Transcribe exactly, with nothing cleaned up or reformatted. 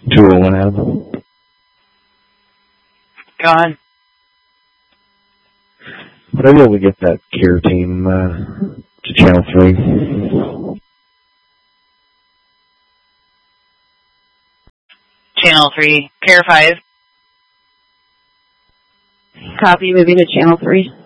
two oh one Adam. Gone. Would I be able to get that care team uh, to channel three? Channel three, care five. Copy, moving to channel three.